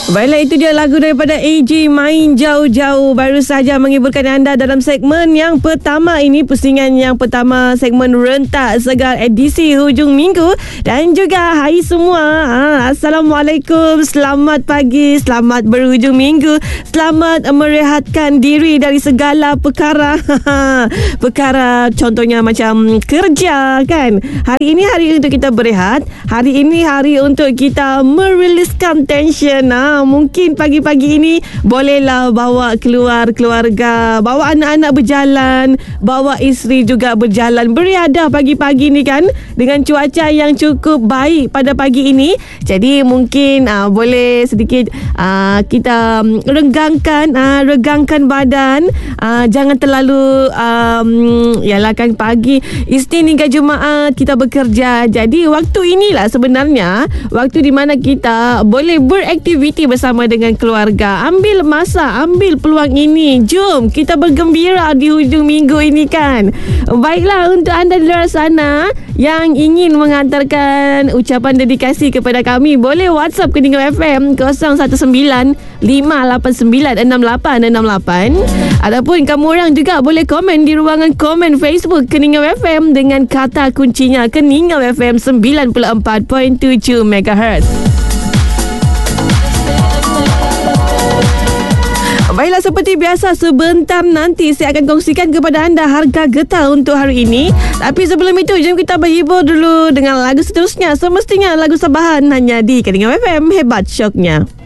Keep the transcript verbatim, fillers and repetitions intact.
Baiklah, itu dia lagu daripada A J, Main Jauh-Jauh. Baru sahaja mengiburkan anda dalam segmen yang pertama ini, pusingan yang pertama segmen Rentak Segar edisi hujung minggu. Dan juga hai semua, ha, Assalamualaikum, selamat pagi, selamat berhujung minggu, selamat merehatkan diri dari segala perkara. Perkara contohnya macam kerja kan. Hari ini hari untuk kita berehat, hari ini hari untuk kita meriliskan tension. Ha, mungkin pagi-pagi ini bolehlah bawa keluar keluarga, bawa anak-anak berjalan, bawa isteri juga berjalan, beriadah pagi-pagi ni kan, dengan cuaca yang cukup baik pada pagi ini. Jadi mungkin aa, boleh sedikit aa, kita renggangkan aa, regangkan badan, aa, jangan terlalu um, yalah kan pagi Isnin hingga Jumaat kita bekerja. Jadi waktu inilah sebenarnya waktu di mana kita boleh beraktiviti bersama dengan keluarga. Ambil masa, ambil peluang ini. Jom kita bergembira di hujung minggu ini kan. Baiklah, untuk anda di luar sana yang ingin menghantarkan ucapan dedikasi kepada kami, boleh WhatsApp Keningau F M kosong satu sembilan lima lapan sembilan enam lapan enam lapan. Ataupun kamu orang juga boleh komen di ruangan komen Facebook Keningau F M dengan kata kuncinya Keningau F M sembilan puluh empat perpuluhan tujuh megahertz. Baiklah, seperti biasa sebentar nanti saya akan kongsikan kepada anda harga getah untuk hari ini. Tapi sebelum itu, jom kita berhibur dulu dengan lagu seterusnya. Semestinya lagu Sabahan hanya di Keningau F M, hebat syoknya.